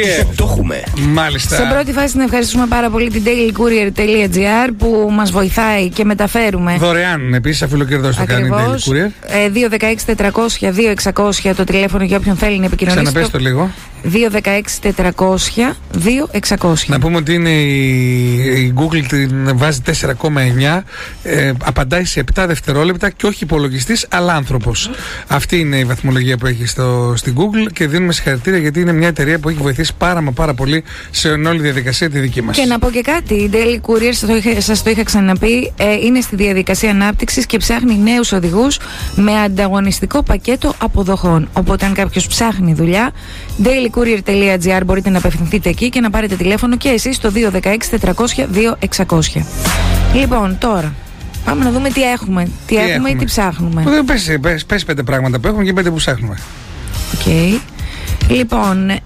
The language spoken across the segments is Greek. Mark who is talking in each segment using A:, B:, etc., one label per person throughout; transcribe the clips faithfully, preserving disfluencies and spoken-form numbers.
A: Yeah. Το έχουμε.
B: Μάλιστα.
C: Σε πρώτη φάση να ευχαριστούμε πάρα πολύ την dailycourier.gr που μας βοηθάει και μεταφέρουμε.
B: Δωρεάν επίσης, αφιλοκερδός το κάνει η Daily Courier.
C: Ε, δύο ένα έξι τετρακόσια δύο εξακόσια το τηλέφωνο για όποιον θέλει να επικοινωνήσει.
B: Ξαναπες το λίγο.
C: δύο ένα έξι τετρακόσια δύο εξακόσια.
B: Να πούμε ότι είναι η, η Google την βάζει τέσσερα κόμμα εννιά, ε, απαντάει σε επτά δευτερόλεπτα και όχι υπολογιστής αλλά άνθρωπος. Αυτή είναι η βαθμολογία που έχει στο, στην Google και δίνουμε συγχαρητήρια γιατί είναι μια εταιρεία που έχει βοηθήσει πάρα μα πάρα πολύ σε όλη τη διαδικασία τη δική μας.
C: Και να πω και κάτι, η Daily Courier, σας το είχα, σας το είχα ξαναπεί, ε, είναι στη διαδικασία ανάπτυξης και ψάχνει νέους οδηγούς με ανταγωνιστικό πακέτο αποδοχών. Οπότε αν κάποιος ψάχνει δουλειά, dailycourier.gr μπορείτε να απευθυνθείτε εκεί και να πάρετε τηλέφωνο και εσείς στο δύο ένα έξι τετρακόσια δύο εξακόσια. Λοιπόν, τώρα πάμε να δούμε τι έχουμε. Τι, τι έχουμε, έχουμε ή τι ψάχνουμε.
B: Πες, πες, πες πέντε πράγματα που έχουμε και πέντε που ψάχνουμε.
C: Οκ. Okay. Λοιπόν, ε,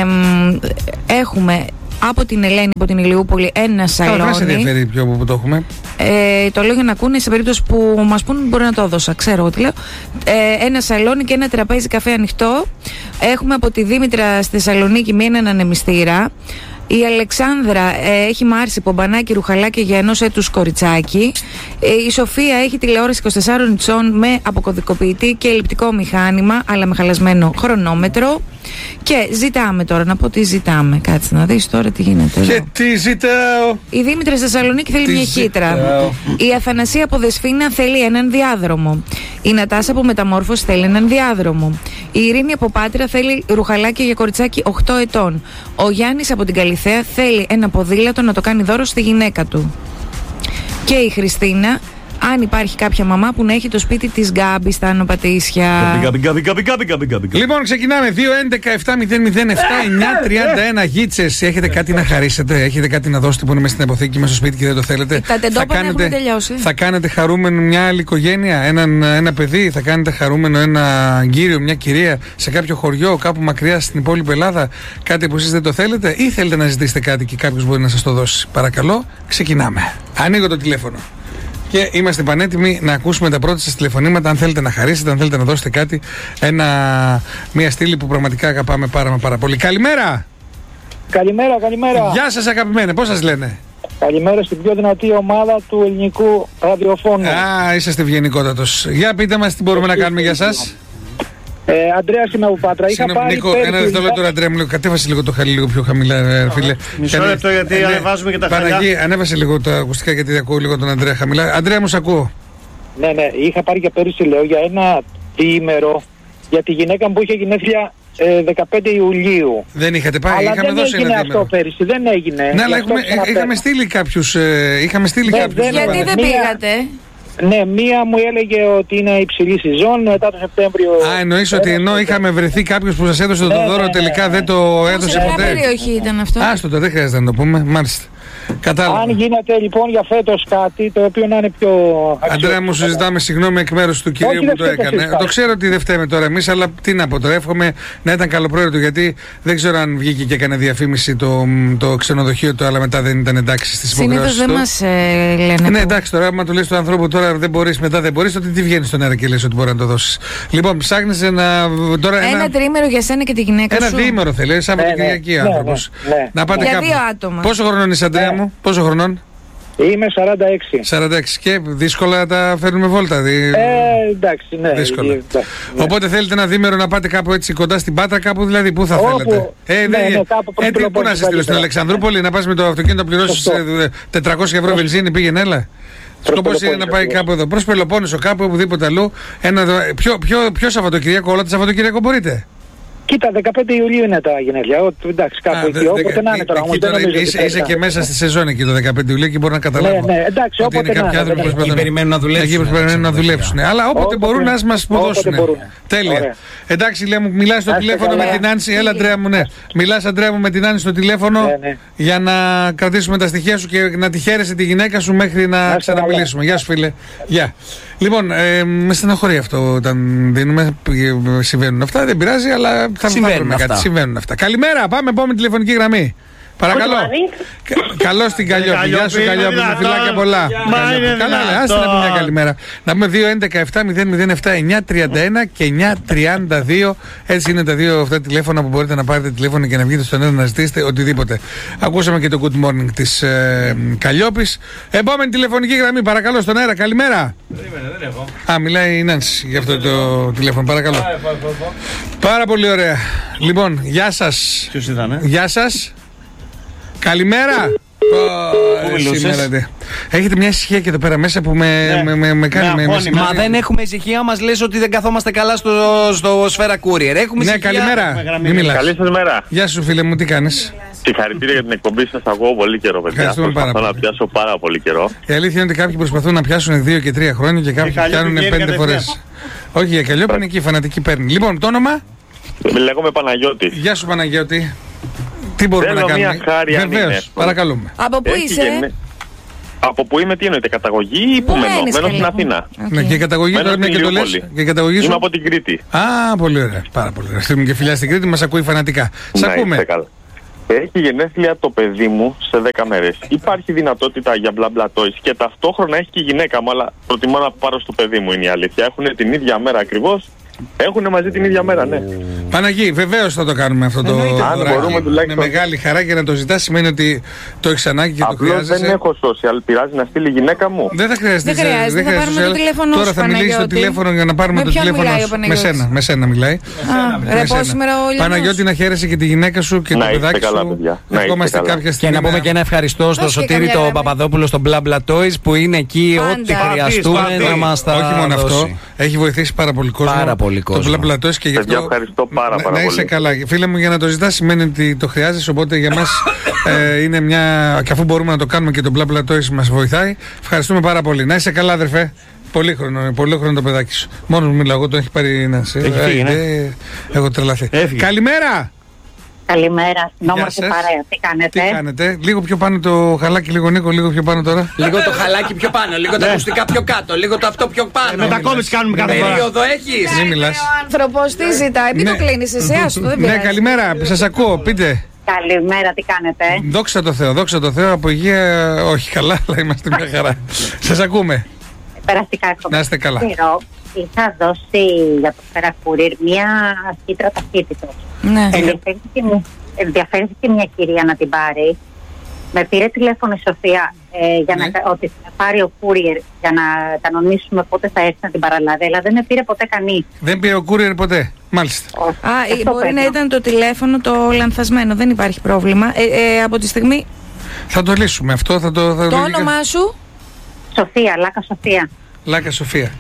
C: έχουμε από την Ελένη, από την Ηλιούπολη, ένα σαλόνι.
B: Δεν σε ενδιαφέρει πιο που το έχουμε.
C: Ε, το λέω για να ακούνε σε περίπτωση που μας πούν μπορεί να το έδωσα. Ξέρω εγώ τι λέω. Ε, ένα σαλόνι και ένα τραπέζι καφέ ανοιχτό. Έχουμε από τη Δήμητρα στη Θεσσαλονίκη μία έναν ανεμιστήρα. Η Αλεξάνδρα ε, έχει μάρσει πομπανάκι ρουχαλάκι για ενός έτους κοριτσάκι. Ε, η Σοφία έχει τηλεόραση είκοσι τεσσάρων ιντσών με αποκωδικοποιητή και ελλειπτικό μηχάνημα, αλλά με χαλασμένο χρονόμετρο. Και ζητάμε τώρα, να πω τι ζητάμε. Κάτσε να δεις τώρα τι γίνεται.
B: Και εδώ. Τι ζητάω.
C: Η Δήμητρα στη Θεσσαλονίκη θέλει τι μια χύτρα. Η Αθανασία από Δεσφίνα θέλει έναν διάδρομο. Η Νατάσα από Μεταμόρφωση θέλει έναν διάδρομο. Η Ειρήνη από Πάτρα θέλει ρουχαλάκι για κοριτσάκι οκτώ ετών. Ο Γιάννης από την Καλιθέα θέλει ένα ποδήλατο να το κάνει δώρο στη γυναίκα του. Και η Χριστίνα, αν υπάρχει κάποια μαμά που να έχει το σπίτι της Γκάμπη στα Άνω Πατήσια.
B: Λοιπόν, ξεκινάμε. δύο έντεκα επτά μηδέν μηδέν επτά εννιά τριάντα ένα γίτσες. Έχετε κάτι να χαρίσετε, έχετε κάτι να δώσετε που είναι μέσα στην αποθήκη, μέσα στο σπίτι και δεν το θέλετε.
C: Τα τεντόπανα έχουν τελειώσει.
B: Θα κάνετε χαρούμενο μια άλλη οικογένεια, έναν, ένα παιδί, θα κάνετε χαρούμενο ένα κύριο, μια κυρία σε κάποιο χωριό, κάπου μακριά στην υπόλοιπη Ελλάδα. Κάτι που εσείς δεν το θέλετε ή θέλετε να ζητήσετε κάτι και κάποιος μπορεί να σας το δώσει. Παρακαλώ, ξεκινάμε. Ανοίγω το τηλέφωνο. Και είμαστε πανέτοιμοι να ακούσουμε τα πρώτα σας τηλεφωνήματα. Αν θέλετε να χαρίσετε, αν θέλετε να δώσετε κάτι. Ένα, μια στήλη που πραγματικά αγαπάμε πάρα, πάρα πολύ. Καλημέρα!
D: Καλημέρα, καλημέρα.
B: Γεια σας αγαπημένε, πώς σας λένε?
D: Καλημέρα στην πιο δυνατή ομάδα του ελληνικού ραδιοφώνου.
B: Α, είσαστε ευγενικότατος. Για πείτε μας τι μπορούμε να κάνουμε για σας.
D: Ε, Αντρέας είμαι από Πάτρα.
B: Συγγνώμη, Νίκο, ένα δευτερόλεπτο, Αντρέα μου, λίγο, κατέβασε λίγο το χαλί λίγο πιο χαμηλά, φίλε.
E: Μισό λεπτό γιατί ε, ανεβάζουμε και τα χαλιά.
B: Παναγί, ανέβασε λίγο τα ακουστικά γιατί ακούω λίγο τον Αντρέα χαμηλά. Αντρέα μου, σ' ακούω.
D: Ναι, ναι, είχα πάρει και πέρυσι, λέω, για ένα διήμερο για τη γυναίκα μου που είχε γενέθλια ε, δεκαπέντε Ιουλίου.
B: Δεν είχατε πάει,
D: αλλά
B: είχαμε
D: δεν
B: δώσει
D: έγινε
B: ένα
D: αυτό πέρυσι, δεν έγινε.
B: Ναι, αλλά έχουμε, είχαμε στείλει κάποιους. Ε, είχαμε στείλει
D: ναι,
B: κάποιους
D: δεν,
C: γιατί δεν πήγατε?
D: Ναι, μία μου έλεγε ότι είναι υψηλή σεζόν, μετά το Σεπτέμβριο.
B: Α, εννοείς ότι ενώ είχαμε βρεθεί κάποιος που σας έδωσε το ναι, δώρο, ναι, τελικά ναι, δεν το έδωσε ποτέ.
C: Σε ποια περιοχή ήταν αυτό?
B: Άστο το, δεν χρειάζεται να το πούμε. Μάλιστα. Κατάλαβα.
D: Αν γίνεται λοιπόν για φέτος κάτι το οποίο να είναι πιο αξιόπιστο.
B: Αντρέα μου, συζητάμε συγγνώμη εκ μέρους του κυρίου που το έκανε. Το, το ξέρω ότι δεν φταίμε τώρα εμείς, αλλά τι να πω τώρα. Εύχομαι να ήταν καλοπροαίρετο γιατί δεν ξέρω αν βγήκε και έκανε διαφήμιση το, το ξενοδοχείο του, αλλά μετά δεν ήταν εντάξει στις υποχρεώσεις του.
C: Συνήθως δεν μας ε, λένε.
B: Ναι, εντάξει τώρα, άμα του λες του ανθρώπου τώρα δεν μπορείς, μετά δεν μπορείς, τότε τι βγαίνει στον αέρα και λες ότι μπορεί να το δώσεις. Λοιπόν, ψάχνεις ένα. Τώρα,
C: ένα, ένα τρίμερο για σένα και τη γυναίκα
B: ένα
C: σου.
B: Ένα διήμερο θέλει, Σαββατοκυριακή
D: ναι,
B: άνθρωπος.
D: Ναι, ναι,
B: να πάτε
C: για
B: κάπου.
C: δύο άτομα.
B: Πόσο χρονών είσαι, Αντρέα μου, πόσο χρονών?
D: Είμαι σαράντα έξι.
B: σαράντα έξι και δύσκολα τα φέρνουμε βόλτα. Δι...
D: Ε, εντάξει, ναι.
B: Δύσκολα.
D: Ναι.
B: Οπότε θέλετε ένα διήμερο να πάτε κάπου έτσι κοντά στην Πάτρα, κάπου δηλαδή, πού θα
D: Όπου,
B: θέλετε? Ε,
D: ναι,
B: ναι,
D: ναι, κάπου
B: ε, τι, πού να σε στείλω, στην Αλεξανδρούπολη, να πας με το αυτοκίνητο να πληρώσεις τετρακόσια ευρώ βενζίνη, πήγαινε, έλα. Σκοπός είναι να πάει κάπου εδώ. Προς Πελοπόννησο, κάπου οπουδήποτε αλλού. Ένα, ποιο, ποιο, ποιο Σαββατοκυριακό, όλα τα Σαββατοκυριακό μπορείτε?
D: Κοίτα, δεκαπέντε Ιουλίου είναι τα γενέθλια. Εντάξει, κάπου εκεί. Όποτε να είναι τώρα.
B: Εκεί τώρα είσαι, είσαι και μέσα στη σεζόν εκεί το δεκαπέντε Ιουλίου και μπορώ να καταλάβω.
D: Ναι, ναι, εντάξει,
B: ότι είναι κάποιοι άνθρωποι που
E: προσπαθούν περιμένουν να δουλέψουν.
B: Εκεί περιμένουν να δουλέψουν. Αλλά όποτε μπορούν να μας δώσουν. Τέλεια. Εντάξει, λέει μου, μιλάς στο τηλέφωνο με την Άνση. Έλα, Αντρέα μου, ναι. Μιλάς, Αντρέα μου, με την Άνση στο τηλέφωνο για να κρατήσουμε τα στοιχεία σου και να τη χαίρεσαι τη γυναίκα σου μέχρι να ξαναμιλήσουμε. Γεια σου, φίλε. Γεια. Λοιπόν, ε, με στεναχωρεί αυτό όταν δίνουμε, συμβαίνουν αυτά, δεν πειράζει, αλλά θα βρούμε κάτι. Συμβαίνουν αυτά. Καλημέρα, πάμε, πάμε τηλεφωνική γραμμή. Παρακαλώ. Καλώ στην Καλλιόπη. Γεια σου, Καλλιόπη. Φιλάκια πολλά. Καλά, λέει. Άστε να πούμε μια καλημέρα. Να πούμε δύο έντεκα επτά μηδέν μηδέν επτά εννιά τριάντα ένα και εννιά τριάντα δύο. Έτσι είναι τα δύο αυτά τηλέφωνα που μπορείτε να πάρετε τηλέφωνο και να βγείτε στον ένα να ζητήσετε οτιδήποτε. Ακούσαμε και το good morning της ε, Καλλιόπης. Επόμενη τηλεφωνική γραμμή, παρακαλώ, στον αέρα. Καλημέρα.
E: Περίμενε, δεν έχω.
B: Α, μιλάει η Νάνση για αυτό το τηλέφωνο, παρακαλώ. Πάρα πολύ ωραία. Λοιπόν, γεια σας.
E: Ποιος ήταν,
B: Γεια σας. Καλημέρα.
E: Πού μιλούσες?
B: Έχετε μια ησυχία και εδώ πέρα μέσα που με,
E: ναι.
B: με, με, με κάνει.
A: Με, με, μα δεν έχουμε ησυχία, μας λες ότι δεν καθόμαστε καλά στο, στο Σφαίρα Courier. Έχουμε
B: ναι,
A: ησυχία.
B: καλημέρα. Μην μιλάς.
F: Καλή σας μέρα.
B: Γεια σου, φίλε μου, τι κάνεις?
F: Συγχαρητήρια για την εκπομπή σας. Ακούω πολύ καιρό, παιδιά. Προσπαθώ να πιάσω πάρα πολύ καιρό.
B: Η αλήθεια είναι ότι κάποιοι προσπαθούν να πιάσουν δύο και τρία χρόνια και κάποιοι πιάνουν πέντε φορές. Όχι, για Καλλιόπη είναι εκεί, η φανατική παίρνει. Λοιπόν, το όνομα?
F: Λέγομαι Παναγιώτη.
B: Γεια σου, Παναγιώτη. Τι μπορούμε
F: Θέλω
B: να κάνουμε?
F: Μια χάρη,
B: βεβαίως, παρακαλούμε.
C: Από πού είσαι?
F: Γεννη... Από πού είμαι, τι εννοείται, καταγωγή ή πού μένω? Μένω στην Αθήνα.
B: Okay. Ναι, και καταγωγή τώρα μια και το λες. Και καταγωγή σου.
F: Είμαι από την Κρήτη.
B: Α, πολύ ωραία. Πάρα πολύ ωραία. Στείλουμε και φιλιά στην Κρήτη, μας ακούει φανατικά. Σ' ακούμε.
F: Έχει γενέθλια το παιδί μου σε δέκα μέρες. Υπάρχει δυνατότητα για μπλα μπλα toys και ταυτόχρονα έχει και η γυναίκα μου, αλλά προτιμώ να πάρω στο παιδί μου, είναι η αλήθεια. Έχουν την ίδια μέρα ακριβώς. Έχουν μαζί την ίδια μέρα, ναι.
B: Παναγί, βεβαίως θα το κάνουμε αυτό το
F: πράγμα.
B: Με μεγάλη χαρά και να το ζητάς σημαίνει ότι το έχεις ανάγκη και
F: απλώς
B: το χρειάζεσαι.
F: Δεν έχω social, πειράζει να στείλει η γυναίκα μου?
B: Δεν θα χρειάζεται.
C: Δεν χρειάζεται, θα πάρουμε το τηλέφωνο.
B: Τώρα θα μιλήσει το τηλέφωνο για να πάρουμε το τηλέφωνο. Με σένα, με σένα μιλάει. Παναγιώτη, να χαίρεσαι και τη γυναίκα σου και το παιδάκι σου. Ευχόμαστε κάποια στιγμή.
A: Και να πούμε και ένα ευχαριστώ στο Σωτήρη τον Παπαδόπουλο στον Bla Bla Toys που είναι εκεί ό,τι χρειαστούμε να μας τα δώσει.
B: Όχι μόνο αυτό, έχει βοηθήσει πάρα πολύ κόσμο.
A: Πάρα πολύ κόσμο.
B: Το Bla Bla Toys και γι' αυτό.
F: Ευχαριστώ πάρα, πάρα
B: να είσαι
F: πολύ.
B: καλά. Φίλε μου, για να το ζητάς σημαίνει ότι το χρειάζεσαι. Οπότε για μας ε, είναι μια. Και αφού μπορούμε να το κάνουμε και το Bla Bla Toys μας βοηθάει. Ευχαριστούμε πάρα πολύ. Να είσαι καλά, αδερφέ. Πολύ χρόνο, πολύ χρόνο το παιδάκι σου. Μόνο μου μιλάω, εγώ τον έχει πάρει ένα.
E: Έχει φύγει, ναι.
B: Ε, έχω τρελαθεί.
E: Έφυγε.
B: Καλημέρα!
G: Καλημέρα, στην όμορφη παρέα. Τι κάνετε?
B: Τι κάνετε? Λίγο πιο πάνω το χαλάκι, λίγο Νίκο, λίγο πιο πάνω τώρα.
A: Λίγο το χαλάκι πιο πάνω, λίγο τα ακουστικά πιο κάτω, λίγο το αυτό πιο πάνω.
E: Μετακόμιση κάνουμε κάθε φορά.
A: Περίοδο έχεις?
B: Μην μιλάς.
C: Ο άνθρωπος τι ζητάει, μην το κλείνεις εσύ, άστο, δεν πειράζει.
B: Ναι, καλημέρα, σας ακούω, πείτε.
G: Καλημέρα, τι κάνετε?
B: Δόξα τω Θεώ, δόξα τω Θεώ, από υγεία όχι καλά, αλλά είμαστε μια χαρά. Σας ακούμε.
G: Περαστικά έχουμε.
B: Να είστε καλά.
G: Είχα δώσει για το Σφαίρα Courier μία σκήτρα ταχύτητος.
C: Ναι.
G: Ενδιαφέρθηκε μια κυρία να την πάρει. Με πήρε τηλέφωνο η Σοφία ε, για
B: ναι.
G: να, ότι θα πάρει ο courier για να κανονίσουμε πότε θα έρθει να την παραλάβει, αλλά δεν με πήρε ποτέ κανείς.
B: Δεν πήρε ο courier ποτέ, μάλιστα.
C: Α, μπορεί να ήταν το τηλέφωνο το λανθασμένο, δεν υπάρχει πρόβλημα. Ε, ε, από τη στιγμή...
B: Θα το λύσουμε αυτό, θα το... Θα
C: το όνομά σου?
G: Σοφία, Λάκα Σοφία.
B: Λάκα Σοφία.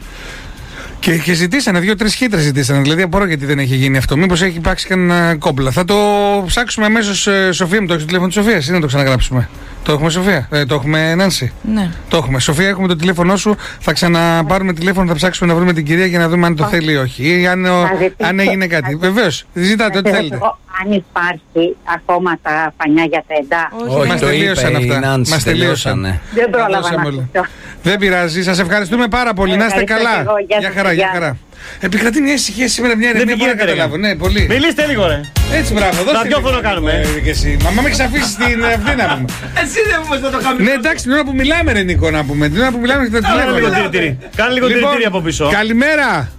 B: Και, και ζητήσανε, δύο-τρεις χύτρες ζητήσανε. Δηλαδή, απορώ γιατί δεν έχει γίνει αυτό. Μήπως έχει υπάρξει κανένα κόμπλα. Θα το ψάξουμε αμέσως, ε, Σοφία μου. Το έχει το τηλέφωνο της Σοφίας ή να το ξαναγράψουμε? Το έχουμε, Σοφία? Ε, το έχουμε, Νάνση?
C: Ναι.
B: Το έχουμε. Σοφία, έχουμε το τηλέφωνό σου. Θα ξαναπάρουμε τηλέφωνο, θα ψάξουμε να βρούμε την κυρία για να δούμε αν το oh. θέλει ή όχι. Ή αν, ο, αν έγινε κάτι. Βεβαίως, ζητάτε ό,τι θέλετε.
G: Αν υπάρχει ακόμα τα πανιά για τέντα.
A: Όχι,
B: μας τελείωσαν αυτά. Μας τελείωσαν.
G: Δεν πρόλαβα να ακούσω.
B: Δεν πειράζει. Σας ευχαριστούμε πάρα πολύ. Να είστε καλά. Γεια χαρά, γεια χαρά. Επικρατεί μια ησυχία σήμερα, μια ηρεμία που δεν καταλάβω. Ναι, πολύ.
E: Μιλήστε λίγο, ρε.
B: Έτσι, μπράβο. Δώστε
E: ραδιόφωνο κάνουμε.
B: Μα μα με έχεις αφήσει την αυτή να πούμε.
E: Εσύ δεν μου να το κάνουμε.
B: Ναι, εντάξει, την ώρα που μιλάμε, ρε Νίκο, να πούμε. Την ώρα που μιλάμε και τα τηλέφωνα.
E: Κάνε λίγο τηρητήρι από πίσω.
B: Καλημέρα.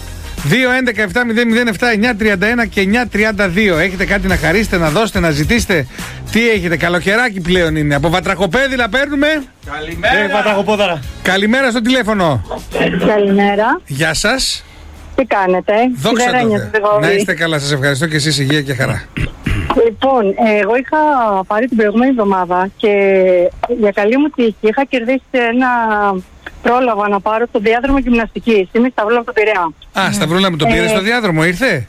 B: δύο έντεκα επτά μηδέν μηδέν επτά εννιά τριάντα ένα και εννιά τριάντα δύο. Έχετε κάτι να χαρίσετε, να δώσετε, να ζητήσετε? Τι έχετε? Καλοκαιράκι πλέον είναι. Από Βατραχοπέδιλα παίρνουμε.
E: Καλημέρα. Ε, Βατραχοπόδαρα.
B: Καλημέρα στο τηλέφωνο.
G: Καλημέρα.
B: Γεια σας.
G: Τι κάνετε?
B: Δόξα τω Θεώ. Να είστε καλά, σας ευχαριστώ και εσείς, υγεία και χαρά.
G: Λοιπόν, εγώ είχα πάρει την προηγούμενη εβδομάδα και για καλή μου τύχη είχα κερδίσει ένα... Πρόλαβα να πάρω το διάδρομο γυμναστικής. Είμαι Σταυρούλα από τον Πειραιά.
B: Α, Σταυρούλα μου, το πήρε στο διάδρομο, ήρθε?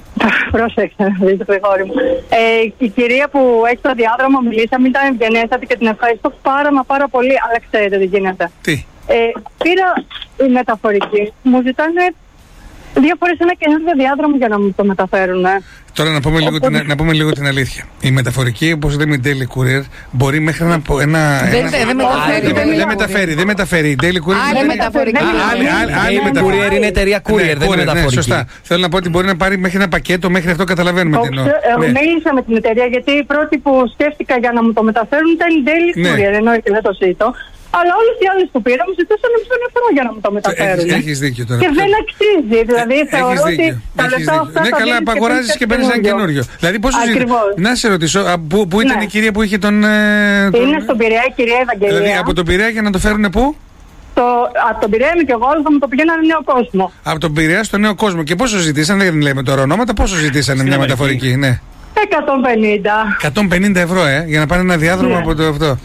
G: Πρόσεξε να δείτε το γόρι μου. Ε, η κυρία που έχει το διάδρομο μιλήσαμε, ήταν ευγενέστατη και την ευχαριστώ πάρα μα πάρα πολύ. Αλλά ξέρετε τι γίνεται.
B: Τι?
G: Ε, πήρα η μεταφορική, μου ζητάνε δύο φορές ένα καινούργιο διάδρομο για να μου το μεταφέρουν. Ε.
B: Τώρα να πούμε, λίγο την, να πούμε λίγο την αλήθεια. Η μεταφορική, όπως λέμε η Daily Courier, μπορεί μέχρι να πω ένα.
C: Δεν
B: δεν μεταφέρει. Δεν μεταφέρει. Η Daily Courier.
C: Άλλη μεταφορική.
B: Άλλη μεταφορική.
A: Courier είναι εταιρεία Courier, δεν είναι μεταφορική.
B: Σωστά. Θέλω να πω ότι μπορεί να πάρει μέχρι ένα πακέτο, μέχρι αυτό καταλαβαίνουμε τι εννοώ.
G: Μίλησα με την εταιρεία γιατί η πρώτη που σκέφτηκα για να μου το μεταφέρουν ήταν η Daily Courier, εννοείται, δεν το ζήτω. Αλλά όλες οι άλλες που πήρα μου ζητούσαν μισό ευρώ για να μου το μεταφέρουν.
B: Έχεις δίκιο τώρα.
G: Και δεν αξίζει. Δηλαδή θεωρώ ότι τα λεφτά αυτά.
B: Ναι, καλά, απαγοράζεις και παίρνεις ένα καινούριο. Δηλαδή, πόσο ζητάει. Να σε ρωτήσω, πού ήταν η κυρία που είχε τον.
G: Είναι στον Πειραιά η κυρία Ευαγγελία.
B: Δηλαδή, από τον Πειραιά για να το φέρουν πού?
G: Από τον Πειραιά είμαι και εγώ, θα μου το πηγαίνανε Νέο Κόσμο.
B: Από τον Πειραιά στο Νέο Κόσμο. Και πόσο ζητήσαν, δεν λέμε τώρα ονόματα, πόσο ζητήσανε μια μεταφορική, ναι.
G: εκατόν πενήντα.
B: εκατόν πενήντα ευρώ, ε, για να πάνε ένα διάδρομο από το αυτό.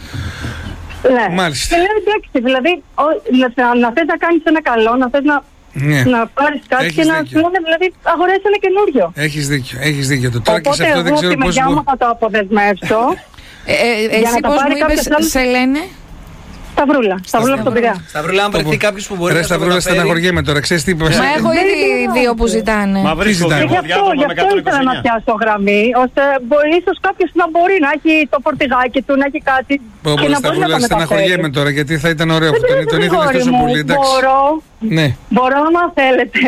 G: Ναι.
B: Μάλιστα.
G: Και λέω εντάξει, δηλαδή ο, να, να θες να κάνεις ένα καλό, να θες να,
B: ναι.
G: να πάρεις κάτι
B: Έχεις
G: και να σου λένε δηλαδή αγοράζεις ένα καινούριο.
B: Έχεις δίκιο, έχεις δίκιο. Το τώρα
G: οπότε
B: και σε αυτό
G: εγώ
B: δεν ξέρω
G: πώς
B: πώς
G: μου θα το αποδεσμεύσω.
C: ε, ε, εσύ πώς μου είπες, σε λένε?
G: Σταυρούλα, Σταυρούλα από τον Πειραιά.
A: Σταυρούλα, αν βρεθεί κάποιος που μπορεί
B: Ρε,
A: να το
B: Σταυρούλα,
A: μεταφέρει.
B: στεναχωριέμαι τώρα, ξέρεις τι είπες.
C: Μα έχω ήδη δύο που ζητάνε.
E: Μα βρίσκω
B: ζητάνε.
E: εγώ
G: Γι' αυτό,
E: διάδρομο
G: γι'
E: με
G: αυτό ήθελα να
E: εκατόν είκοσι εννέα.
G: πιάσω γραμμή, ώστε μπορεί, ίσως κάποιος να μπορεί να έχει το φορτηγάκι του, να έχει κάτι.
B: Πω, πω, Σταυρούλα, στεναχωριέμαι τώρα, γιατί θα ήταν ωραίο αυτό. Τον ήθελες τόσο πολύ, εντάξει.
G: Μπορώ,
B: Ναι.
G: μπορώ να θέλετε.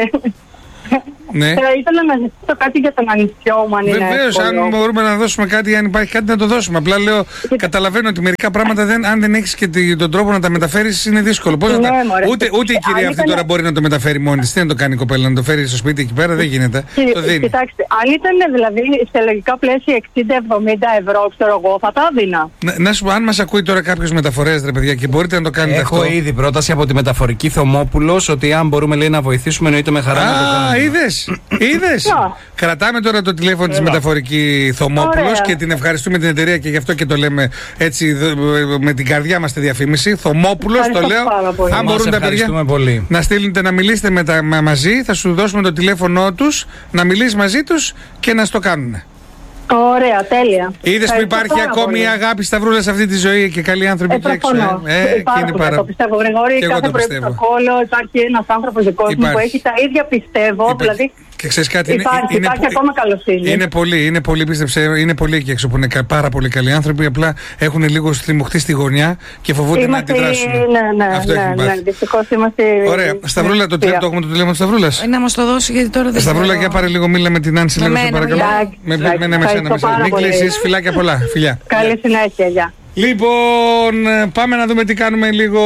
B: Ναι.
G: Θα ήθελα να ζητήσω κάτι για τον ανιψιό μου, αν είναι
B: Βεβαίως,
G: εύκολο.
B: αν μπορούμε να δώσουμε κάτι, αν υπάρχει κάτι να το δώσουμε. Απλά λέω, καταλαβαίνω ότι μερικά πράγματα δεν, αν δεν έχεις και τη- τον τρόπο να τα μεταφέρεις είναι δύσκολο. Πώς να
G: Ναι,
B: τα...
G: μωρέ.
B: Ούτε, ούτε η
G: Αν
B: κυρία αυτή
G: ήταν-
B: τώρα μπορεί να το μεταφέρει μόνη της. Τι να το κάνει η κοπέλα, να το φέρει στο σπίτι εκεί πέρα, δεν γίνεται.
G: Κι-
B: Το δίνει.
G: Κοιτάξτε, αν ήταν δηλαδή σε λογικά πλαίσια εξήντα εβδομήντα ευρώ, ξέρω εγώ, θα τα έδινα.
B: Να, να σου πω, αν μας ακούει τώρα κάποιος μεταφορές, ρε παιδιά, και μπορείτε να το κάνετε
A: Έχω
B: αυτό.
A: ήδη πρόταση από τη μεταφορική Θωμόπουλος ότι αν μπορούμε λέει, να βοηθήσουμε, εννοείται με χαρά να το
B: Α,
A: κάνουμε.
B: είδες, είδες.
G: Να.
B: Κρατάμε τώρα το τηλέφωνο της μεταφορική Θωμόπουλος
G: Ωραία.
B: και την ευχαριστούμε την εταιρεία και γι' αυτό και το λέμε έτσι δ- με την καρδιά μας τη διαφήμιση. Θωμόπουλος, το
G: Ευχαριστώ
B: λέω.
G: πάρα πολύ.
B: Αν
A: Μας
B: μπορούν τα παιδιά
A: ευχαριστούμε πολύ.
B: να στείλετε να μιλήσετε με τα, μα- μαζί, θα σου δώσουμε το τηλέφωνό τους, να μιλήσεις μαζί τους και να στο κάνουν.
G: Ωραία, τέλεια.
B: Είδες που
G: Ευχαριστώ
B: υπάρχει
G: πάρα
B: ακόμη
G: πολύ.
B: η αγάπη Σταυρούλα σε αυτή τη ζωή και καλοί άνθρωποι
G: Ε,
B: εκεί έξω.
G: προφανώς.
B: Ε, Ε, και
G: Πάρα
B: είναι
G: πολύ,
B: πάρα
G: το πιστεύω, Γρηγόρη.
B: Και εγώ
G: Κάθε
B: το
G: πρωί
B: πιστεύω.
G: στο κόλλο υπάρχει ένας άνθρωπος δικός μου που
B: Υπάρχει.
G: έχει τα ίδια πιστεύω.
B: Υπάρχει.
G: Δηλαδή,
B: Και ξέρεις κάτι, είναι,
G: υπάρχει,
B: είναι,
G: υπάρχει
B: είναι,
G: ακόμα καλοσύνη.
B: είναι πολύ, είναι πολύ, πίστεψε, είναι πολύ εκεί έξω που είναι κα- πάρα πολύ καλοί άνθρωποι. Απλά έχουν λίγο στριμωχτεί στη γωνιά και φοβούνται
G: Είμαστε,
B: να αντιδράσουν.
G: ναι, ναι,
B: Αυτό
G: ναι,
B: έχει
G: ναι,
B: πάθει.
G: δυστυχώς είμαστε.
B: Ωραία. Σταυρούλα, το,
G: θεία.
B: το έχουμε το τηλέφωνο τη Σταυρούλα.
C: Ε, να μας το δώσει γιατί τώρα δεν
B: Σταυρούλα,
C: ξέρω.
B: για πάρε λίγο μίλα με την Άνση,
C: Με
B: λίγο σε
C: μένα,
B: παρακαλώ.
G: μιλάω.
B: Με
G: Εντάξει,
B: με- ναι, με σένα, με
G: ευχαριστώ
B: σένα.
G: πάρα
B: Μην
G: πολύ.
B: κλείσεις, φιλάκια πολλά. Φιλιά.
G: Καλή συνέχεια, γεια.
B: Λοιπόν, ε, πάμε να δούμε τι κάνουμε λίγο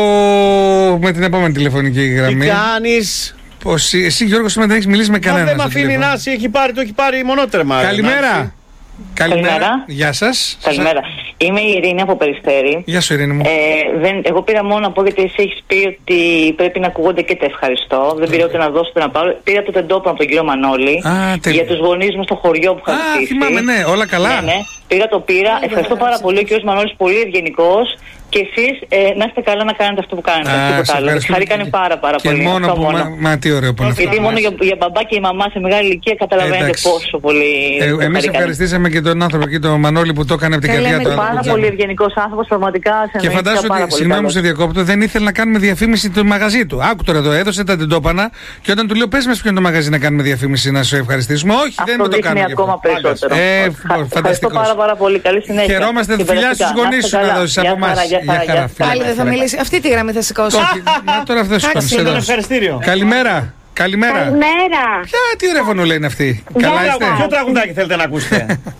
B: με την επόμενη τηλεφωνική
E: Τι
B: γραμμή.
E: κάνεις?
B: Πώς, εσύ Γιώργο σήμερα δεν έχεις μιλήσει με
E: Μα
B: κανέναν.
E: δεν με
B: στο
E: αφήνει η
B: τηλέφωνο.
E: Νάση, έχει πάρει, το έχει πάρει μονότερμα.
B: Καλημέρα. Καλημέρα.
H: Καλημέρα.
B: Γεια σας.
H: Καλημέρα. Είμαι η Ειρήνη από Περιστέρη.
B: Γεια σου Ειρήνη μου.
H: Ε, δεν, εγώ πήρα μόνο να πω γιατί εσύ έχεις πει ότι πρέπει να ακούγονται και τα ευχαριστώ. Δεν πήρα ούτε να δώσω ούτε να πάρω. Πήρα το τεντόπαν από τον κύριο Μανώλη.
B: Α, τέλεια.
H: Για τους γονείς μου στο χωριό που είχα
B: Α,
H: ζητήσει.
B: θυμάμαι, ναι, όλα καλά.
H: Ναι, ναι. Πήρα το πήρα. Ευχαριστώ πάρα πολύ. Ο κύριος Μανώλης πολύ ευγενικός. Και εσείς ε, να είστε καλά να κάνετε αυτό που κάνετε.
B: Α, σε
H: Τίποτα άλλο.
B: ευχαριστούμε.
H: Χαρήκανε πάρα πάρα
B: Και
H: πολύ.
B: μόνο
H: Αυτό
B: που. Μα, μα τι ωραίο που είναι αυτό.
H: Γιατί μόνο για, για μπαμπά και η μαμά σε μεγάλη ηλικία καταλαβαίνετε
B: Εντάξει.
H: πόσο πολύ.
B: Ε,
H: το
B: Εμείς
H: χαρήκανε.
B: ευχαριστήσαμε και τον άνθρωπο εκεί, τον Μανώλη που το έκανε από την
C: Καλά,
B: καρδιά
C: είναι
B: του.
H: Πάρα
B: άνθρωπο.
H: πολύ ευγενικός άνθρωπος, πραγματικά σε
B: Και φαντάζομαι ότι, συγγνώμη που σε διακόπτω, δεν ήθελε να κάνουμε διαφήμιση του μαγαζί του. Άκου τώρα εδώ, έδωσε τα τεντόπανα και όταν του λέω πες μας ποιο είναι το μαγαζί να κάνουμε διαφήμιση να σε ευχαριστήσουμε. Όχι, δεν
H: αυτό
B: με το
H: δείχνει
B: κάνουμε.
H: ακόμα περισσότερο.
B: Ε,
H: Ευχα-
B: φανταστικός.
H: Ευχαριστώ πάρα, πάρα πολύ. Καλή συνέχεια.
B: Χαιρόμαστε,
H: Και
B: φιλιά στους
H: περαστικά.
B: γονείς
H: Να είστε
B: σου να
H: καλά.
B: δώσεις από
H: Γεια
B: εμάς.
H: χαρά, γεια
B: Γεια
H: χαρά,
B: χαρά,
H: γεια
B: φιλιά.
C: Πάλι δεν θα μιλήσει. Αυτή τη γραμμή θα σηκώσω.
B: Όχι, μα τώρα αυτό σου
C: Εντάξει,
B: κάνει.
E: Ήταν ευχαριστήριο.
B: Καλημέρα. Καλημέρα.
G: Καλημέρα.
B: Ποια, τι ωραία φωνούλα είναι αυτή. Καλά είστε.
E: Ποιο τραγουδάκι θέλετε να ακούσετε?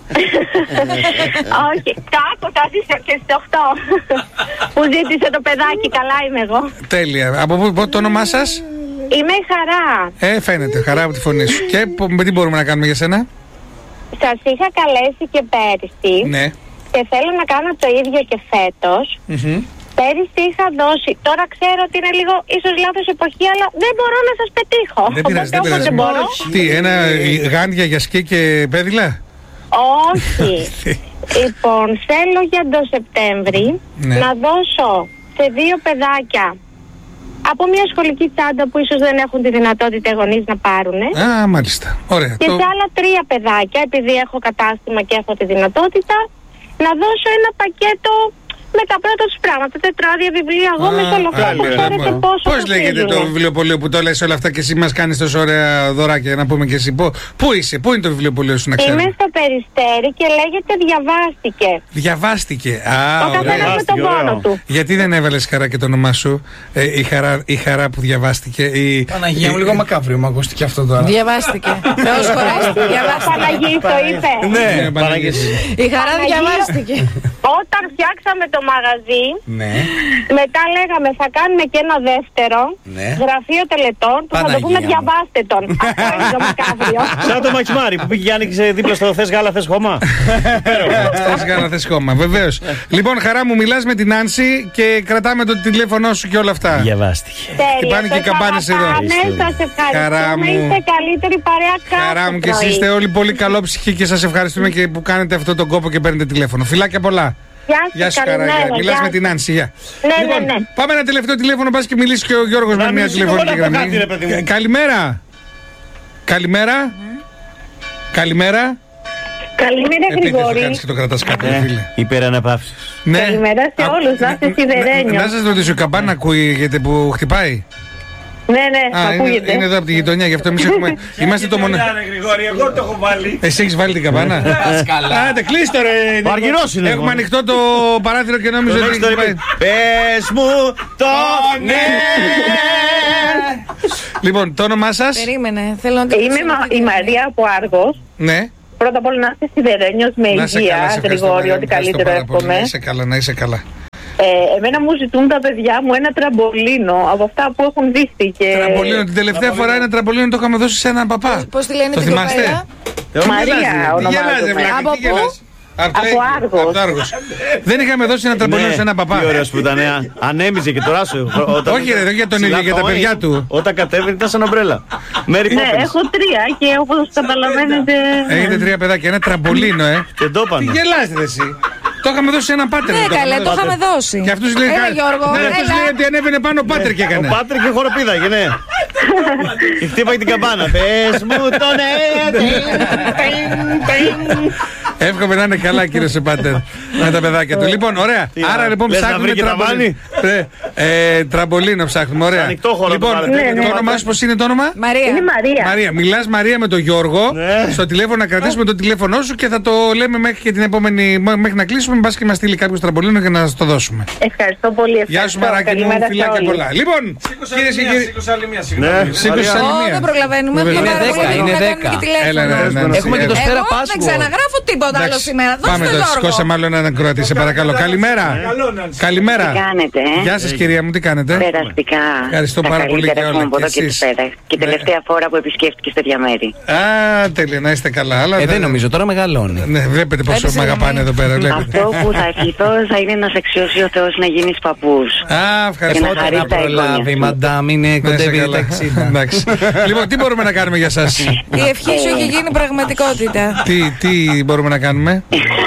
G: Όχι, το άκουσα και στις οκτώ που ζήτησε το παιδάκι. Καλά είμαι εγώ.
B: Τέλεια. Από πού πού- το όνομά σας?
G: Είμαι η Χαρά.
B: Ε, φαίνεται. Χαρά από τη φωνή σου. Και πο- με τι μπορούμε να κάνουμε για σένα?
G: Σας είχα καλέσει και πέρυσι
B: Ναι.
G: και θέλω να κάνω το ίδιο και φέτος.
B: Μμμ.
G: Πέρυσι είχα δώσει, τώρα ξέρω ότι είναι λίγο ίσως λάθος εποχή, αλλά δεν μπορώ να σας πετύχω.
B: Δεν πειράζει, δεν
G: Οπότε όποτε
B: πειράζει.
G: μπορώ.
B: Τι, ένα ε, γάντια για σκι και πέδιλα?
G: Όχι. Λοιπόν, θέλω για το Σεπτέμβρη
B: Ναι.
G: να δώσω σε δύο παιδάκια από μια σχολική τσάντα που ίσως δεν έχουν τη δυνατότητα οι γονείς να πάρουν.
B: Α, μάλιστα. Ωραία.
G: Και
B: Το-
G: σε άλλα τρία παιδάκια, επειδή έχω κατάστημα και έχω τη δυνατότητα, να δώσω ένα πακέτο
I: με τα πρώτα τους πράγματα, τετράδια, βιβλία, γόμες, όλο αυτό που ξέρετε πόσο.
B: Πώς λέγεται το βιβλιοπωλείο που το λες όλα αυτά και εσύ μας κάνεις τόσο ωραία δωράκια, να πούμε και εσύ. Πού είσαι, πού είναι το βιβλιοπωλείο σου, να ξέρουμε?
I: Είμαι στο Περιστέρι και λέγεται Διαβάστηκε.
B: Διαβάστηκε. Α,
I: ο καθένας με τον πόνο του.
B: Γιατί δεν έβαλες Χαρά και το όνομά σου? Ε, η, χαρά, η Χαρά που διαβάστηκε. Η...
A: Παναγία μου, λίγο μακάβριο μου ακούστηκε αυτό τώρα.
C: Διαβάστηκε. Θεός χωρέστη.
I: Παναγία το είπε.
B: Ναι, Παναγία.
C: Η Χαρά διαβάστηκε.
I: Όταν φτιάξαμε το μαγαζί,
A: ναι.
I: μετά λέγαμε θα κάνουμε και ένα δεύτερο,
A: ναι.
I: γραφείο τελετών, που θα το πούμε διαβάστε τον. Αυτό είναι το μακάβριο.
E: Σαν το Μαξιμάρι που πήγε και άνοιξε δίπλα στο θες γάλα, θες χώμα.
B: Θες γάλα, θες χώμα, βεβαίως. Λοιπόν, Χαρά μου, μιλάς με την Άνση και κρατάμε το τηλέφωνό σου και όλα αυτά.
E: Διαβάστηκε.
B: Χτυπάνε και οι καμπάνες εδώ.
I: Σας ευχαριστούμε, είστε καλύτερη παρέα κάθε
B: Χαρά μου, και εσείς είστε όλοι πολύ καλόψυχοι και σας ευχαριστούμε και που κάνετε αυτό τον κόπο και παίρνετε τηλέφωνο. Φιλάκια πολλά.
I: Γεια
B: σου, Χαρά. Μιλάς με την Άνση, γεια.
I: Ναι,
B: λοιπόν,
I: ναι, ναι.
B: Πάμε ένα τελευταίο τηλέφωνο, πας και μιλήσει και ο Γιώργος με μια τηλεφωνική γραμμή. Ε, καλημέρα. Καλημέρα. Καλημέρα.
I: Καλημέρα, Γρηγόρη.
B: Κάνεις και το κρατάς κάτω, φίλε.
E: Υπεραναπαύσεις.
B: Ναι.
I: Καλημέρα σε όλους, να είστε σιδερένιο.
B: Να σας ρωτήσω, η καμπάνα ακούγεται που χτυπάει?
I: Ναι, ναι,
B: Α,
I: ακούγεται.
B: Είναι, είναι εδώ από τη γειτονιά, γι' αυτό εμείς έχουμε. Είμαστε το μόνο.
E: Γρηγόρη, εγώ το έχω βάλει.
B: Εσύ έχεις βάλει την καμπάνα? Άντε, κλείστο ρε.
E: Ο Αργυρός είναι.
B: Έχουμε ανοιχτό το παράθυρο και νόμιζα ότι.
E: Πες μου το ναι.
B: Λοιπόν, το όνομά σας?
C: Περίμενε, θέλω να το
I: Είμαι η Μαρία από Άργος.
B: Ναι.
I: Πρώτα απ' όλα να είστε σιδερένιος με υγεία, Γρηγόρη, ό,τι καλύτερο εύχομαι.
B: Να είσαι καλά, να είσαι καλά.
I: Ε, εμένα μου ζητούν τα παιδιά μου ένα τραμπολίνο από αυτά που έχουν δει και...
B: Τραμπολίνο, την τελευταία φορά ένα τραμπολίνο το είχαμε δώσει σε έναν παπά.
C: Πώς τη λένε
B: το
C: την
B: θυμάστε?
C: κοπέλα?
I: Μαρία ονομάζομαι.
C: Από πού?
B: Από,
I: από Άργος.
B: Άργος. Δεν είχαμε δώσει ένα τραμπολίνο σε έναν παπά.
E: Τι ωραίος που ήταν, ανέμιζε και τώρα σου.
B: Όχι ρε, δεν για τον ίδιο, για τα παιδιά του.
E: Όταν κατέβαινε ήταν σαν ομπρέλα.
I: Ναι, έχω τρία και όπως καταλαβαίνετε...
B: Έχετε τρία παιδάκια, ένα τραμπολίνο, ε.
E: Και το είπαμε.
B: Τι γελάστε εσύ? Το είχαμε δώσει σε έναν πάτερ.
C: Ναι, καλέ, το είχαμε δώσει.
B: Και αυτούς λέει,
C: έλα, Γιώργο,
B: ναι, αυτούς λέει ότι ανέβαινε πάνω ο πάτερ και έκανε.
E: Ο πάτερ και χοροπήδαγε, ναι. Και χτύπαγε την καμπάνα. Πες μου το ναι.
B: Εύχομαι να είναι καλά, κύριε Σεπάτερ, με τα παιδάκια του. Λοιπόν, ωραία. Άρα λοιπόν ψάχνουμε τραμπολίνο. Τραμπολίνο ψάχνουμε, ωραία. Λοιπόν, το όνομά σου πώς είναι το όνομα?
C: Μαρία.
I: Είναι Μαρία.
B: Μαρία, μιλάς Μαρία με τον Γιώργο στο τηλέφωνο, να κρατήσουμε το τηλέφωνό σου και θα το λέμε μέχρι και την επόμενη. Μέχρι να κλείσουμε, μπας και μας στείλει κάποιο τραμπολίνο και να το δώσουμε.
I: Ευχαριστώ πολύ.
B: Γεια σου, Μαράκη μου, φιλάκια πολλά. Λοιπόν, κυρίες και κύριοι.
E: Σήκωσε άλλη μία, συγγνώμη.
B: Σήκωσε άλλη μία.
C: Δεν προλαβαίνουμε.
A: Είναι δέκα, είναι δέκα. Έχουμε και το Στέρα Πάσχου.
C: Δεν ξαναγράφω τίποτα άλλο σήμερα.
B: Πάμε τώρα, σηκώσαμε άλλο έναν Κροατή, σε παρακαλώ. Καλημέρα. Καλημέρα.
J: Τι κάνετε, ε?
B: Γεια σας, κυρία μου, τι κάνετε?
J: Περαστικά.
B: Ευχαριστώ
J: τα
B: πάρα πολύ για όλα.
J: Από εδώ και,
B: εσείς.
J: πέρα. Και τελευταία φορά που επισκέφτηκες τέτοια μέρη.
B: Α, τέλεια, να είστε καλά. Αλλά
A: ε, δεν νομίζω, τώρα μεγαλώνει.
B: Ναι, βλέπετε πόσο με αγαπάνε εδώ πέρα.
J: Αυτό που θα ευχηθώ θα είναι να σε αξιώσει ο Θεός να γίνεις παππούς.
B: Α, ευχαριστώ.
J: Και να χαρείς τα εγγόνια σου.
A: Μαντάμ, είναι κοντεύει τα εξήντα.
B: Λοιπόν, τι μπορούμε να κάνουμε για σας?
C: Η ευχή σου έχει γίνει πραγματικότητα.
B: Τι, τι μπορούμε να κάνουμε?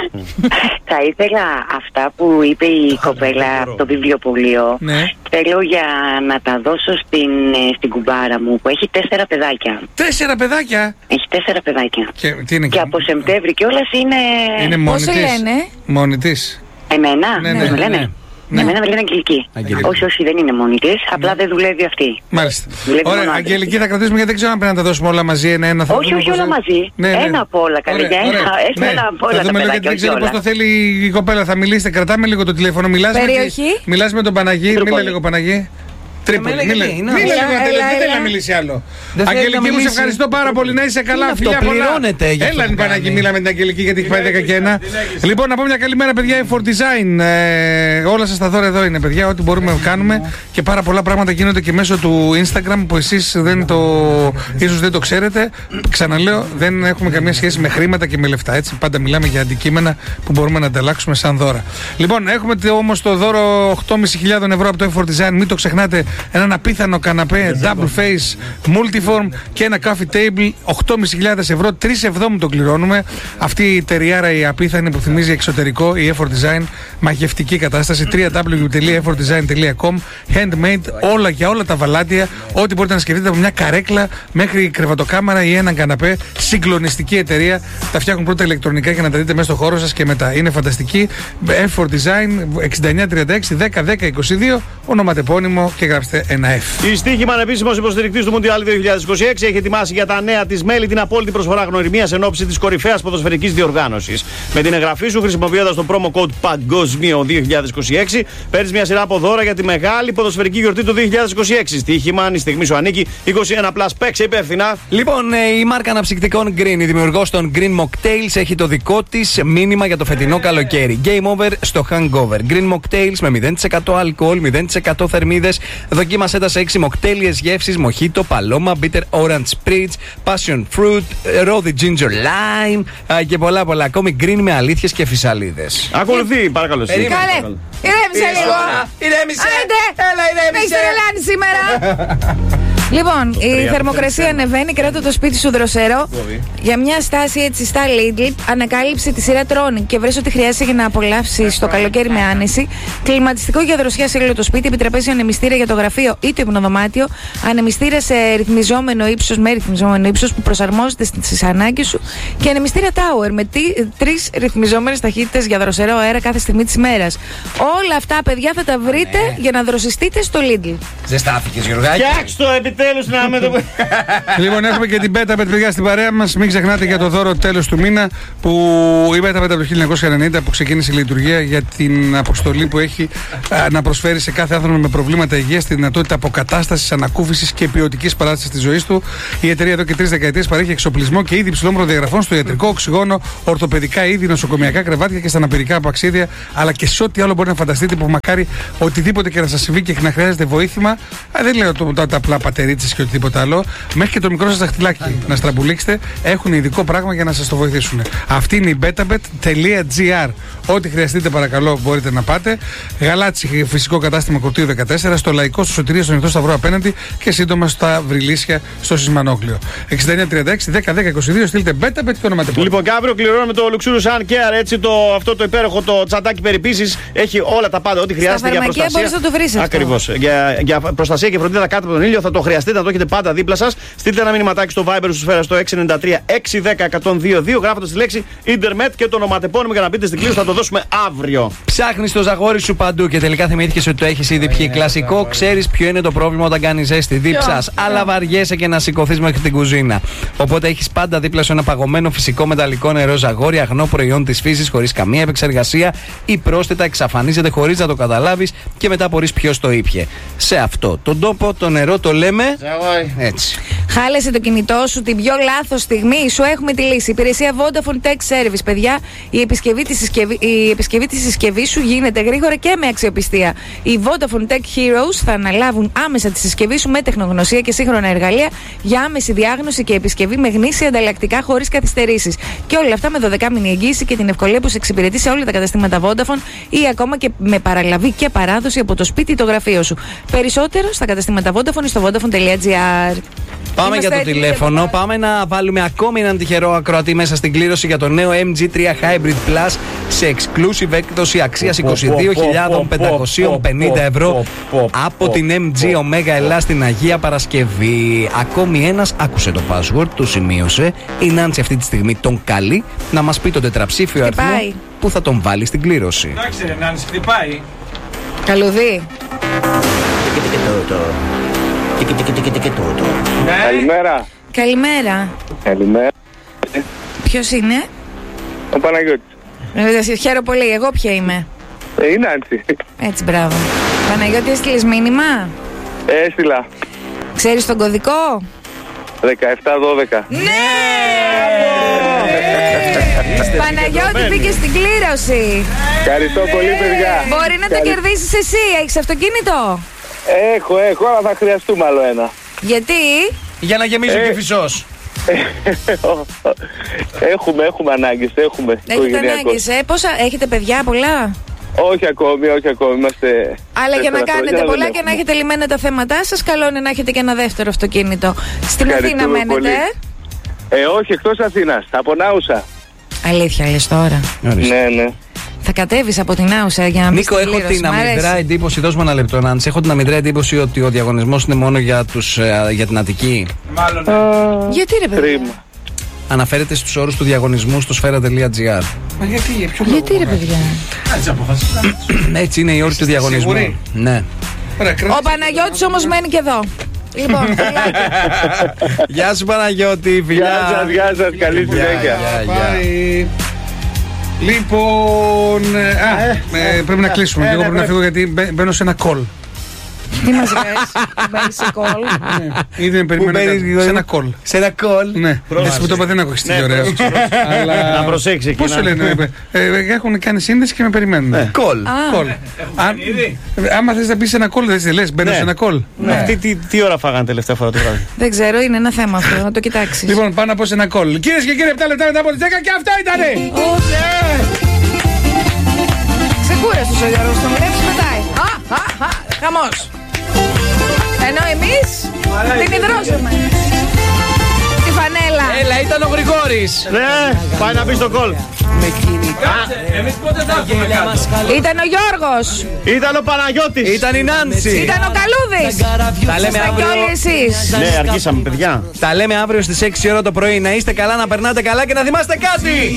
J: Θα ήθελα αυτά που είπε η κοπέλα από το βιβλιοπωλείο.
B: Ναι.
J: Θέλω για να τα δώσω στην, στην κουμπάρα μου που έχει τέσσερα παιδάκια.
B: Τέσσερα παιδάκια?
J: Έχει τέσσερα παιδάκια.
B: Και, τι είναι,
J: και από Σεπτέμβρη κιόλας είναι...
B: Είναι μόνη
C: της.
B: λένε? Μόνη της.
J: Εμένα,
B: ναι, ναι,
J: ναι, με λένε.
B: ναι.
J: Ναι. Εμένα με λένε Αγγελική.
B: Αγγελική.
J: Όχι, όχι, δεν είναι μόνη της, απλά δεν δουλεύει αυτή.
B: Μάλιστα.
J: Δουλεύει.
B: Ωραία, Αγγελική, θα κρατήσουμε γιατί δεν ξέρω αν πρέπει να τα δώσουμε όλα μαζί. Ένα-ένα θα
J: όχι, όχι, όλα μαζί.
B: Ναι, ναι.
J: Ένα από όλα, καλή. Ένα,
B: ναι.
J: ένα από όλα.
B: Θα δούμε λίγο γιατί δεν ξέρω πώς το θέλει η κοπέλα. Θα μιλήσετε, κρατάμε λίγο το τηλέφωνο. Μιλάς με τον Παναγί, μίλα λίγο Παναγί. Τρίπολη. Μίλα λίγο, δεν θέλει να μιλήσει άλλο. Αγγελική, μου σε ευχαριστώ πάρα πολύ. Να είσαι καλά, φιλιά πολλά. Έλα, την Παναγί, μίλα με την Αγγελική γιατί έχει πάει δέκα και ένα. Λοιπόν, να πω μια καλημέρα, παιδιά. For Design. Όλα σας τα δώρα εδώ είναι, παιδιά. Ό,τι μπορούμε να κάνουμε και πάρα πολλά πράγματα γίνονται και μέσω του Instagram που εσείς δεν το, ίσως δεν το ξέρετε. Ξαναλέω, δεν έχουμε καμία σχέση με χρήματα και με λεφτά. Έτσι, πάντα μιλάμε για αντικείμενα που μπορούμε να ανταλλάξουμε σαν δώρα. Λοιπόν, έχουμε όμως το δώρο οκτώ χιλιάδες πεντακόσια ευρώ από το For Design. Μην το ξεχνάτε. έναν απίθανο καναπέ double face multiform και ένα coffee table, οκτώ χιλιάδες πεντακόσια ευρώ, τρεις εβδόμου το κληρώνουμε. Αυτή η τεριάρα η απίθανη που θυμίζει εξωτερικό, η Effort Design, μαγευτική κατάσταση, double-u double-u double-u τελεία effort design τελεία com, handmade, όλα για όλα τα βαλάντια, ό,τι μπορείτε να σκεφτείτε, από μια καρέκλα μέχρι κρεβατοκάμαρα ή έναν καναπέ. Συγκλονιστική εταιρεία, τα φτιάχνουν πρώτα ηλεκτρονικά για να τα δείτε μέσα στο χώρο σας και μετά. Είναι φανταστική. Effort Design, εξήντα εννιά τριάντα έξι δέκα δέκα είκοσι δύο, ονοματεπώνυμο και γράψτε ένα F.
E: Η Στίχημαν, επίσημος υποστηρικτής του Μουντιάλ δύο χιλιάδες είκοσι έξι, έχει ετοιμάσει για τα νέα της μέλη την απόλυτη προσφορά γνωριμίας εν ώψη της κορυφαίας ποδοσφαιρικής διοργάνωσης. Με την εγγραφή σου, χρησιμοποιώντας το promo code Παγκόσμιο δύο χιλιάδες είκοσι έξι, παίρνεις μια σειρά από δώρα για τη μεγάλη ποδοσφαιρική γιορτή του δύο χιλιάδες είκοσι έξι. Στίχημαν, η στιγμή σου ανήκει. είκοσι ένα πλας, παίξε υπεύθυνα.
A: Λοιπόν, η μάρκα αναψυκτικών Green, η δημιουργός των Green Mocktails, έχει το δικό της μήνυμα για το φετινό καλοκαίρι. Game over στο hangover. Green Mocktails με μηδέν τοις εκατό αλκοόλ, μηδέν τοις εκατό θερμίδες. Δοκίμασέ τα σε έξι μοκτέλιες γεύσεις: Mojito, Paloma, Bitter Orange Spritz, Passion Fruit, Rothy Ginger Lime και πολλά πολλά. Ακόμη Green με αλήθειες και φυσαλίδες.
E: Ακολουθεί, παρακαλώ.
C: Καλέ, ηρέμησε λίγο.
A: Ηρέμησε.
C: Έλα, ηρέμησε. Με τρελάνει σήμερα. Λοιπόν, η θερμοκρασία ανεβαίνει, κράτα το σπίτι σου δροσερό. Για μια στάση έτσι στα Lidl, ανακάλυψε τη σειρά Tronic και βρες ό,τι χρειάζεσαι για να απολαύσεις το καλοκαίρι με άνεση. Κλιματιστικό για δροσιά σε όλο το σπίτι, επιτραπέζιο ανεμιστήρα για το γραφείο ή το υπνοδωμάτιο, ανεμιστήρα σε ρυθμιζόμενο ύψος, με ρυθμιζόμενο ύψος που προσαρμόζεται στις ανάγκες σου και ανεμιστήρα Tower με τρεις ρυθμιζόμενες ταχύτητες για δροσερό αέρα κάθε στιγμή της ημέρας. Όλα αυτά, παιδιά, θα τα βρείτε ναι. για να δροσιστείτε στο Lidl.
A: Ζεστάθηκες, Γιωργάκη.
E: Τέλος να με το.
B: Λοιπόν, έχουμε και την Betabet, παιδιά, στην παρέα μας. Μην ξεχνάτε για το δώρο τέλος του μήνα, που η Betabet από το χίλια εννιακόσια ενενήντα που ξεκίνησε η λειτουργία για την αποστολή που έχει α, να προσφέρει σε κάθε άνθρωπο με προβλήματα υγείας τη δυνατότητα αποκατάστασης, ανακούφισης και ποιοτικής παράτησης της ζωής του. Η εταιρεία εδώ και τρεις δεκαετίες παρέχει εξοπλισμό και είδη υψηλών προδιαγραφών στο ιατρικό, οξυγόνο, ορθοπαιδικά είδη, νοσοκομιακά κρεβάτια και στα αναπηρικά απαξίδια, αλλά και σε ό,τι άλλο μπορεί να φανταστείτε, που μακάρι οτιδήποτε και να σας συμβεί και να χρειάζεται βοήθημα. Α, δεν λέω το, τα, τα απλά πατερίτσες και οτιδήποτε άλλο, μέχρι και το μικρό σας δαχτυλάκι να στραμπουλήξετε, έχουν ειδικό πράγμα για να σας το βοηθήσουν. Αυτή είναι η betabet.gr. Ό,τι χρειαστείτε, παρακαλώ, μπορείτε να πάτε. Γαλάτσι, φυσικό κατάστημα Κορτίου δεκατέσσερα, στο Λαϊκό, στο Σωτηρία, στον Ανοιχτό Σταυρό απέναντι και σύντομα στα Βρυλίσια, στο Σισμανόκλειο. εξήντα εννιά τριάντα έξι δέκα δέκα είκοσι δύο, στείλτε betabet και ονοματεπώνυμο.
E: Λοιπόν, και αύριο κληρώνουμε το Luxurious Sun Care, έτσι, το, αυτό το υπέροχο το τσαντάκι περιποίησης. Έχει όλα τα πάντα, ό,τι χρειάζεται για προστασία.
C: Μπορείς να το βρεις αυτό.
E: Ακριβώς. Για, για προστασία και φροντίδα κάτω από τον ήλιο, θα το χρειαστείτε, να το έχετε πάντα δίπλα σας. Στείλτε ένα μηνυματάκι στο Viber σου σφαίρα στο έξι εννιά τρία έξι ένα μηδέν ένα μηδέν δύο δύο, γράφοντας τη λέξη Internet και το ονοματεπώνυμο για να μπείτε στην κλήρωση, θα το δώσουμε αύριο.
A: Ψάχνεις το ζαγόρι σου παντού και τελικά θυμήθηκες ότι το έχεις ήδη πιει. Κλασικό, ξέρεις ποιο είναι το πρόβλημα όταν κάνεις ζέστη. Δίψας, αλλά βαριέσαι και να σηκωθείς μέχρι την κουζίνα. Οπότε έχεις πάντα δίπλα σου ένα παγωμένο φυσικό μεταλλικό νερό ζαγόρι, αγνό προϊόν της φύσης, χωρίς καμία επεξεργασία ή πρόσθετα, εξαφανίζεται χωρίς να το καταλάβεις και μετά μπορείς ποιος το ήπιε. Σε αυτό τον τόπο το νερό το λέμε ζαγόρι. Έτσι.
C: Χάλεσε το κινητό σου την πιο λάθος στιγμή, σου έχουμε τη λύση. Υπηρεσία Vodafone Tech Service, παιδιά. Η επισκευή της συσκευή, η επισκευή της συσκευής σου γίνεται γρήγορα και με αξιοπιστία. Οι Vodafone Tech Heroes θα αναλάβουν άμεσα τη συσκευή σου με τεχνογνωσία και σύγχρονα εργαλεία για άμεση διάγνωση και επισκευή με γνήσια ανταλλακτικά χωρίς καθυστερήσεις. Και όλα αυτά με δώδεκα μήνη εγγύηση και την ευκολία που σε εξυπηρετεί σε όλα τα καταστήματα Vodafone ή ακόμα και με παραλαβή και παράδοση από το σπίτι ή το γραφείο σου. Περισσότερο στα καταστήματα Vodafone στο vodafone.gr.
A: Πάμε Είμαστε για το τηλέφωνο. Έτοιμοι. Πάμε να βάλουμε ακόμη έναν τυχερό ακροατή μέσα στην κλήρωση για το νέο εμ τζι τρία Hybrid Plus σε exclusive έκδοση αξίας είκοσι δύο χιλιάδες πεντακόσια πενήντα ευρώ από την εμ τζι Omega Ελλάς στην Αγία Παρασκευή. Ακόμη ένας άκουσε το password, το σημείωσε. Η Νάντσι αυτή τη στιγμή τον καλεί να μας πει το τετραψήφιο αριθμό που θα τον βάλει στην κλήρωση.
B: Εντάξει, ρε Νάντσι, χτυπάει.
C: Καλουδί.
F: Καλημέρα.
C: Καλημέρα.
F: Καλημέρα.
C: Ποιος είναι?
F: Ο Παναγιώτης.
C: Ε, χαίρομαι πολύ. Εγώ ποια είμαι?
F: Ε, η Νάντσι.
C: Έτσι, μπράβο. Παναγιώτη, έστειλες μήνυμα?
F: Ε, έστειλα.
C: Ξέρεις τον κωδικό?
F: δεκαεπτά δώδεκα.
C: Ναι! Παναγιώτη, μπήκε στην κλήρωση.
F: Ευχαριστώ πολύ, παιδιά.
C: Μπορεί να το κερδίσεις εσύ. Έχεις αυτοκίνητο?
F: Έχω, έχω, αλλά θα χρειαστούμε άλλο ένα.
C: Γιατί?
A: Για να γεμίζει ε, και φυσός.
F: Έχουμε, έχουμε ανάγκες, έχουμε.
C: Έχετε ανάγκες, ε, πόσα, έχετε παιδιά πολλά?
K: Όχι ακόμη, όχι ακόμη. Είμαστε.
C: Αλλά για να κάνετε
K: χρόνια,
C: πολλά και να έχετε λυμμένα τα θέματά σας, καλό είναι να έχετε και ένα δεύτερο αυτοκίνητο. Στην Αθήνα μένετε,
K: πολύ. ε? όχι, εκτός Αθήνας, από Νάουσα.
C: Αλήθεια λες τώρα?
K: Ναι, ναι.
C: Θα κατέβεις από την Άουσα για να μην
A: Νίκο, έχω την αμυδρά εντύπωση, δώσ' μου ένα λεπτό να έχω την αμυδρά εντύπωση ότι ο διαγωνισμός είναι μόνο για, τους, για την Αττική.
K: Μάλλον.
C: Uh, γιατί ρε παιδιά?
A: Αναφέρεται στους όρους του διαγωνισμού στο σφαίρα τελεία τζι άρ.
B: Μα γιατί, για ποιο
C: γιατί ρε παιδιά?
B: Έτσι αποφασίσαμε.
A: Έτσι είναι οι όροι του διαγωνισμού.
B: Σίγουροι?
A: Ναι.
C: Ο Παναγιώτης όμως μένει και εδώ. Λοιπόν,
A: γεια σου Παναγιώτη, φιλιά.
K: Γεια σας, γεια σας, καλή συνέχεια.
B: Λοιπόν, α, ε, πρέπει να κλείσουμε. Και εγώ πρέπει να φύγω γιατί μπαίνω σε ένα call.
C: Τι μας λες, μπαίνεις σε call?
B: Ήδη με περιμένω σε ένα call.
A: Σε ένα call.
B: Ναι, εσύ που το είπα δεν έχω στείλει ωραίο.
E: Να προσέξει εκεί.
B: Πώς σου λένε, έχουν κάνει σύνδεση και με περιμένουν.
A: Call.
B: Άμα θες να μπεις σε ένα call, δεν λες, μπαίνω σε ένα call.
E: Αυτοί τι ώρα φάγανε τελευταία φορά το βράδυ?
C: Δεν ξέρω, είναι ένα θέμα αυτό, να το κοιτάξεις.
B: Λοιπόν, πάνω από σε ένα call. Κυρίες και κύριοι, επτά λεπτά μετά από τις δέκα και αυτά ήτανε!
C: Ξεκούραστος ο Γιώργος, το βλέπεις πετάει. Χαμός. Ενώ εμείς την υδρώσαμε. Τη φανέλα.
A: Έλα, ήταν ο Γρηγόρης.
E: Ναι, πάει να μπει στο κόλ.
A: Με κινητά.
B: Εμείς πότε θα έχουμε κάτω?
C: Ήταν ο Γιώργος.
E: Ήταν ο Παναγιώτης.
A: Ήταν η Νάνση.
C: Ήταν ο Καλούδης.
A: Τα λέμε
C: Είστε
A: αύριο.
C: κι όλοι εσείς.
E: Ναι, αργήσαμε παιδιά.
A: Τα λέμε αύριο στις έξι ώρα το πρωί. Να είστε καλά, να περνάτε καλά και να θυμάστε κάτι.